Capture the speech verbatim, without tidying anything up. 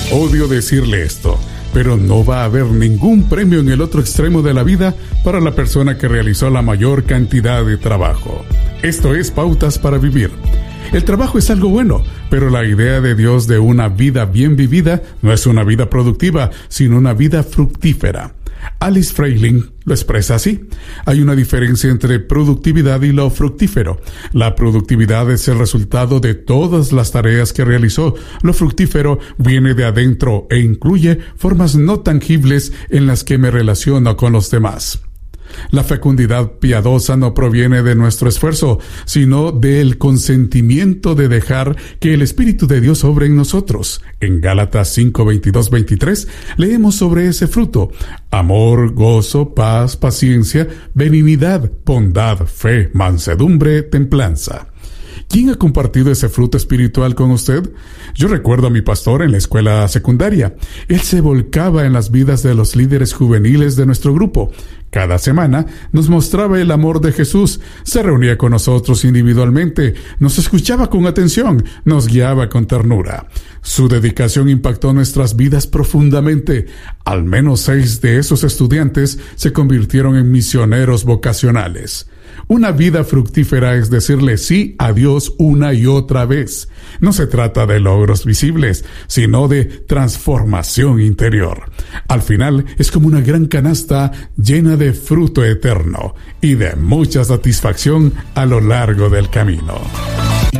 Odio decirle esto, pero no va a haber ningún premio en el otro extremo de la vida para la persona que realizó la mayor cantidad de trabajo. Esto es Pautas para Vivir. El trabajo es algo bueno, pero la idea de Dios de una vida bien vivida no es una vida productiva, sino una vida fructífera. Alice Freiling lo expresa así: hay una diferencia entre productividad y lo fructífero. La productividad es el resultado de todas las tareas que realizó. Lo fructífero viene de adentro e incluye formas no tangibles en las que me relaciono con los demás. La fecundidad piadosa no proviene de nuestro esfuerzo, sino del consentimiento de dejar que el Espíritu de Dios obre en nosotros. En Gálatas cinco, veintidós, veintitrés leemos sobre ese fruto: amor, gozo, paz, paciencia, benignidad, bondad, fe, mansedumbre, templanza. ¿Quién ha compartido ese fruto espiritual con usted? Yo recuerdo a mi pastor en la escuela secundaria. Él se volcaba en las vidas de los líderes juveniles de nuestro grupo. Cada semana nos mostraba el amor de Jesús, se reunía con nosotros individualmente, nos escuchaba con atención, nos guiaba con ternura. Su dedicación impactó nuestras vidas profundamente. Al menos seis de esos estudiantes se convirtieron en misioneros vocacionales. Una vida fructífera es decirle sí a Dios una y otra vez. No se trata de logros visibles, sino de transformación interior. Al final es como una gran canasta llena de fruto eterno y de mucha satisfacción a lo largo del camino.